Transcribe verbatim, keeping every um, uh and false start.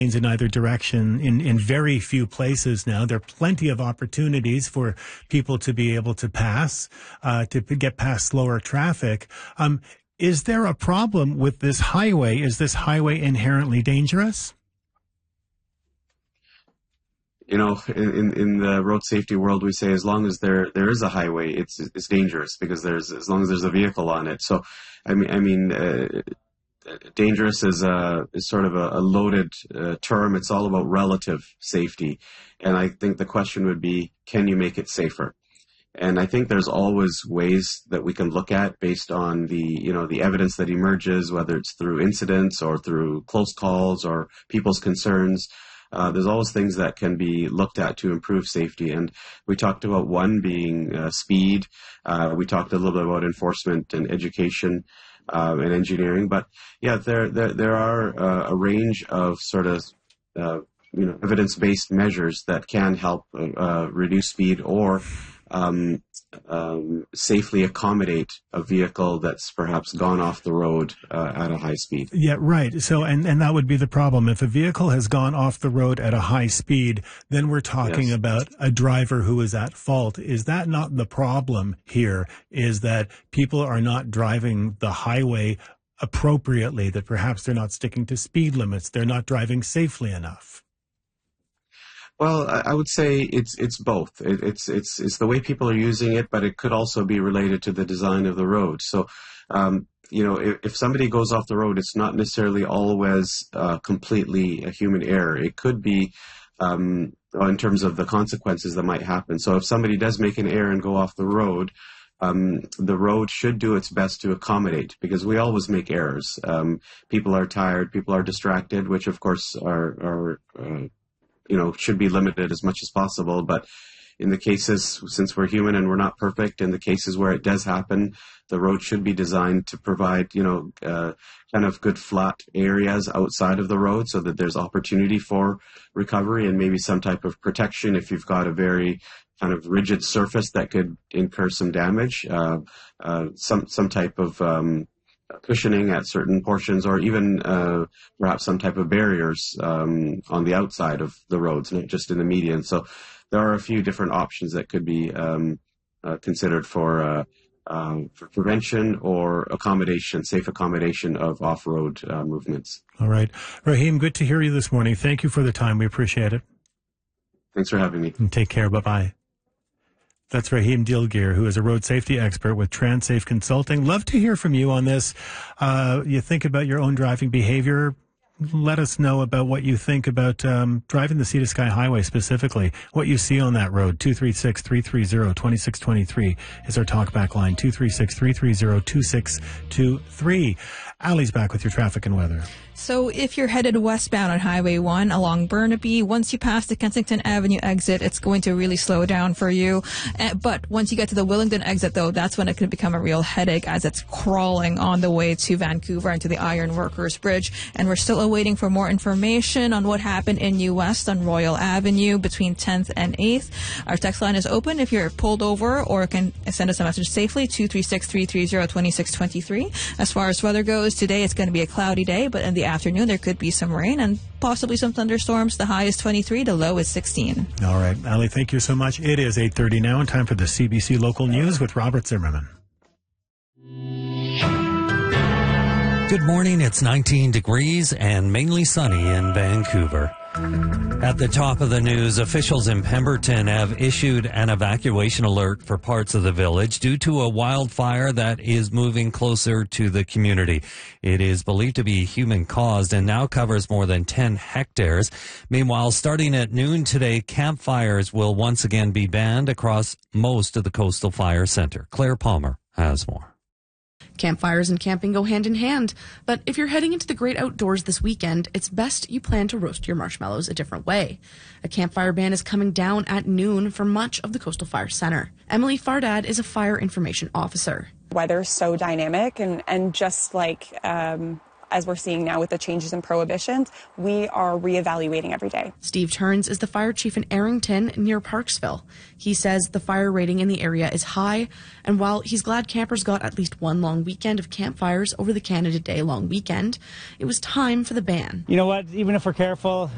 in either direction in, in very few places now. There are plenty of opportunities for people to be able to pass, uh, to get past slower traffic. Um, is there a problem with this highway? Is this highway inherently dangerous? You know, in, in the road safety world, we say as long as there there is a highway, it's it's dangerous because there's as long as there's a vehicle on it. So, I mean, I mean. Uh, Dangerous is a is sort of a, a loaded uh, term. It's all about relative safety, and I think the question would be, can you make it safer? And I think there's always ways that we can look at based on the you know the evidence that emerges, whether it's through incidents or through close calls or people's concerns. Uh, there's always things that can be looked at to improve safety. And we talked about one being uh, speed. Uh, we talked a little bit about enforcement and education. Uh, and engineering, but yeah, there there, there are uh, a range of sort of uh, you know evidence-based measures that can help uh, reduce speed or um, um, safely accommodate a vehicle that's perhaps gone off the road uh, at a high speed. Yeah, right. So, and, and that would be the problem. If a vehicle has gone off the road at a high speed, then we're talking Yes. about a driver who is at fault. Is that not the problem here? Is that people are not driving the highway appropriately, that perhaps they're not sticking to speed limits, they're not driving safely enough? Well, I would say it's it's both. It, it's it's it's the way people are using it, but it could also be related to the design of the road. So, um, you know, if, if somebody goes off the road, it's not necessarily always uh, completely a human error. It could be um, in terms of the consequences that might happen. So, if somebody does make an error and go off the road, um, the road should do its best to accommodate, because we always make errors. Um, people are tired, people are distracted, which of course are are uh, you know, should be limited as much as possible. But in the cases, since we're human and we're not perfect, in the cases where it does happen, the road should be designed to provide, you know, uh, kind of good flat areas outside of the road so that there's opportunity for recovery and maybe some type of protection if you've got a very kind of rigid surface that could incur some damage, uh, uh, some, some type of, um, cushioning at certain portions, or even uh, perhaps some type of barriers um, on the outside of the roads, not just in the median. So there are a few different options that could be um, uh, considered for, uh, uh, for prevention or accommodation, safe accommodation of off-road uh, movements. All right. Rahim, good to hear you this morning. Thank you for the time. We appreciate it. Thanks for having me. And take care. Bye-bye. That's Rahim Dilgir, who is a road safety expert with TransSafe Consulting. Love to hear from you on this. Uh, you think about your own driving behavior. Let us know about what you think about um, driving the Sea to Sky Highway specifically, what you see on that road. two three six, three three zero, two six two three is our talkback line, two three six, three three zero, two six two three. Ali's back with your traffic and weather. So if you're headed westbound on Highway one along Burnaby, once you pass the Kensington Avenue exit, it's going to really slow down for you. Uh, but once you get to the Willingdon exit, though, that's when it can become a real headache as it's crawling on the way to Vancouver and to the Iron Workers Bridge. And we're still awaiting for more information on what happened in New West on Royal Avenue between tenth and eighth. Our text line is open if you're pulled over, or can send us a message safely, two three six, three three zero, two six two three. As far as weather goes, today it's going to be a cloudy day, but in the afternoon there could be some rain and possibly some thunderstorms. The high is twenty-three, the low is sixteen. All right, Ali, thank you so much. It is eight thirty now, and time for the C B C Local News with Robert Zimmerman. Good morning. It's nineteen degrees and mainly sunny in Vancouver. At the top of the news, officials in Pemberton have issued an evacuation alert for parts of the village due to a wildfire that is moving closer to the community. It is believed to be human-caused and now covers more than ten hectares. Meanwhile, starting at noon today, campfires will once again be banned across most of the Coastal Fire Center. Claire Palmer has more. Campfires and camping go hand in hand, but if you're heading into the great outdoors this weekend, it's best you plan to roast your marshmallows a different way. A campfire ban is coming down at noon for much of the Coastal Fire Center. Emily Fardad is a fire information officer. Weather's so dynamic, and, and just like um, as we're seeing now with the changes in prohibitions, we are reevaluating every day. Steve Turns is the fire chief in Arrington near Parksville. He says the fire rating in the area is high, and while he's glad campers got at least one long weekend of campfires over the Canada Day long weekend, it was time for the ban. You know what? Even if we're careful,